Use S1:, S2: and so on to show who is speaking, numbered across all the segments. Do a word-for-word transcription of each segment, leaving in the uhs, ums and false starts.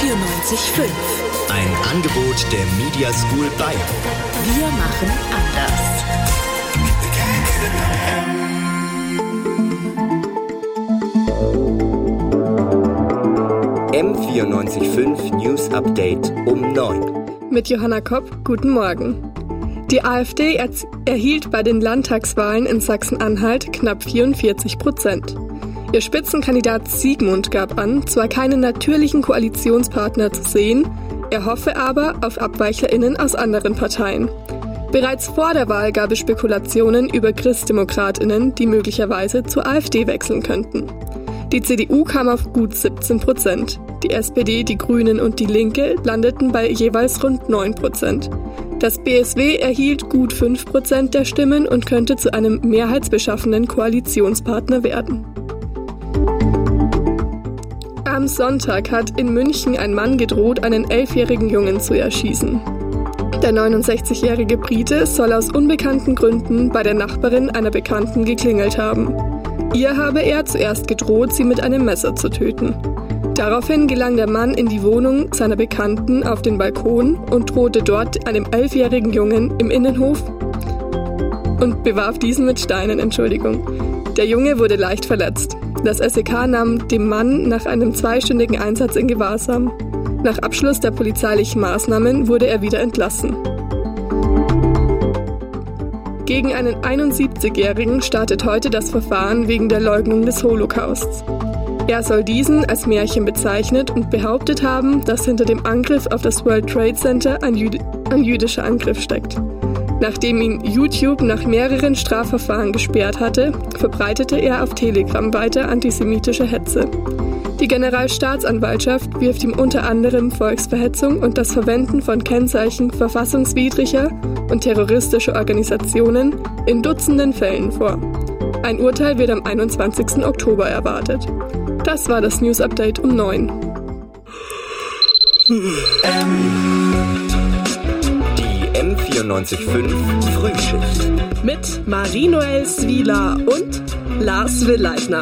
S1: vierundneunzig Komma fünf.
S2: Ein Angebot der Media School Bayern.
S1: Wir machen anders.
S2: M vierundneunzig Komma fünf News Update um neun.
S3: Mit Johanna Kopp, guten Morgen. Die AfD er- erhielt bei den Landtagswahlen in Sachsen-Anhalt knapp vierundvierzig Prozent. Ihr Spitzenkandidat Siegmund gab an, zwar keinen natürlichen Koalitionspartner zu sehen, er hoffe aber auf AbweichlerInnen aus anderen Parteien. Bereits vor der Wahl gab es Spekulationen über ChristdemokratInnen, die möglicherweise zur AfD wechseln könnten. Die C D U kam auf gut siebzehn Prozent. Die S P D, die Grünen und die Linke landeten bei jeweils rund neun Prozent. Das B S W erhielt gut fünf Prozent der Stimmen und könnte zu einem mehrheitsbeschaffenden Koalitionspartner werden. Am Sonntag hat in München ein Mann gedroht, einen elfjährigen Jungen zu erschießen. Der neunundsechzigjährige Brite soll aus unbekannten Gründen bei der Nachbarin einer Bekannten geklingelt haben. Ihr habe er zuerst gedroht, sie mit einem Messer zu töten. Daraufhin gelang der Mann in die Wohnung seiner Bekannten auf den Balkon und drohte dort einem elfjährigen Jungen im Innenhof und bewarf diesen mit Steinen, Entschuldigung. Der Junge wurde leicht verletzt. Das S E K nahm den Mann nach einem zweistündigen Einsatz in Gewahrsam. Nach Abschluss der polizeilichen Maßnahmen wurde er wieder entlassen. Gegen einen einundsiebzigjährigen startet heute das Verfahren wegen der Leugnung des Holocausts. Er soll diesen als Märchen bezeichnet und behauptet haben, dass hinter dem Angriff auf das World Trade Center ein, Jüd- ein jüdischer Angriff steckt. Nachdem ihn YouTube nach mehreren Strafverfahren gesperrt hatte, verbreitete er auf Telegram weiter antisemitische Hetze. Die Generalstaatsanwaltschaft wirft ihm unter anderem Volksverhetzung und das Verwenden von Kennzeichen verfassungswidriger und terroristischer Organisationen in Dutzenden Fällen vor. Ein Urteil wird am einundzwanzigsten Oktober erwartet. Das war das News Update um neun.
S2: Die M vierundneunzig Komma fünf Frühschicht.
S4: Mit Marie-Noël Swieler und Lars Willeitner.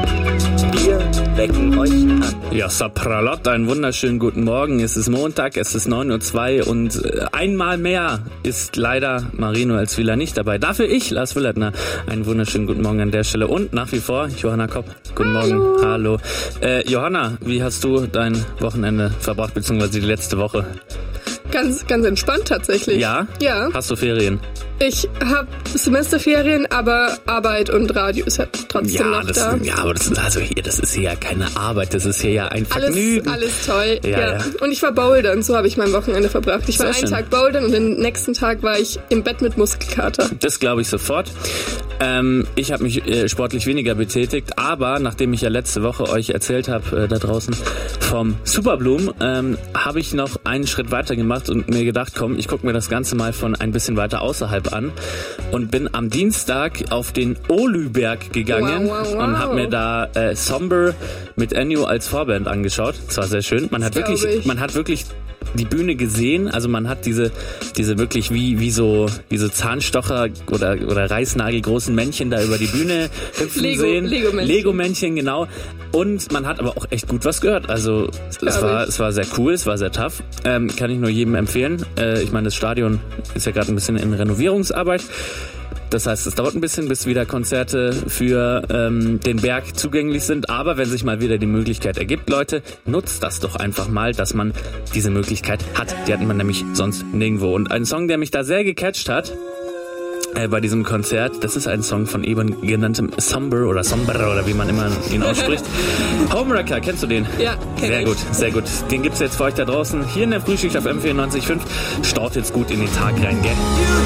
S2: Wir wecken euch an.
S5: Ja, Sapralot, einen wunderschönen guten Morgen. Es ist Montag, es ist neun Uhr zwei und einmal mehr ist leider Marie-Noël Swieler nicht dabei. Dafür ich, Lars Willeitner. Einen wunderschönen guten Morgen an der Stelle und nach wie vor Johanna Kopp. Guten
S3: Hallo.
S5: Morgen. Hallo. Äh, Johanna, wie hast du dein Wochenende verbracht, beziehungsweise die letzte Woche?
S3: Ganz, ganz entspannt tatsächlich.
S5: Ja?
S3: Ja.
S5: Hast du Ferien?
S3: Ich habe Semesterferien, aber Arbeit und Radio ist ja trotzdem
S5: Ja,
S3: noch
S5: das,
S3: da.
S5: ja, aber das ist also hier, das ist hier ja keine Arbeit, das ist hier ja ein
S3: Alles,
S5: Vergnügen.
S3: alles toll.
S5: Ja,
S3: Ja,
S5: ja.
S3: Und ich war bouldern, so habe ich mein Wochenende verbracht. Ich war
S5: Sehr
S3: einen
S5: schön.
S3: Tag bouldern und den nächsten Tag war ich im Bett mit Muskelkater.
S5: Das glaube ich sofort. Ähm, ich habe mich äh, sportlich weniger betätigt, aber nachdem ich ja letzte Woche euch erzählt habe, äh, da draußen vom Superbloom, ähm, habe ich noch einen Schritt weiter gemacht und mir gedacht, komm, ich gucke mir das Ganze mal von ein bisschen weiter außerhalb an und bin am Dienstag auf den Olüberg gegangen
S3: Wow, wow, wow.
S5: und habe mir da äh, Somber mit Ennio als Vorband angeschaut. Das war sehr schön. Man hat
S3: Das
S5: wirklich,
S3: glaub ich.
S5: man hat wirklich die Bühne gesehen, also man hat diese diese wirklich wie wie so wie so Zahnstocher oder oder Reißnagelgroßen Männchen da über die Bühne hüpfen
S3: Lego-
S5: sehen.
S3: Lego-Männchen.
S5: Lego-Männchen, genau. Und man hat aber auch echt gut was gehört. Also es
S3: glaub
S5: war
S3: ich.
S5: es war sehr cool, es war sehr tough. Ähm, kann ich nur jedem empfehlen. Äh, ich meine, das Stadion ist ja gerade ein bisschen in Renovierungsarbeit. Das heißt, es dauert ein bisschen, bis wieder Konzerte für ähm, den Berg zugänglich sind. Aber wenn sich mal wieder die Möglichkeit ergibt, Leute, nutzt das doch einfach mal, dass man diese Möglichkeit hat. Die hat man nämlich sonst nirgendwo. Und ein Song, der mich da sehr gecatcht hat, äh, bei diesem Konzert, das ist ein Song von eben genanntem Somber oder Somber oder wie man immer ihn ausspricht. Homewrecker, kennst du den?
S3: Ja, kenn
S5: Sehr
S3: ich.
S5: gut, sehr gut. Den gibt's jetzt für euch da draußen. Hier in der Frühschicht auf M vierundneunzig Komma fünf. Startet's gut in den Tag rein, gell?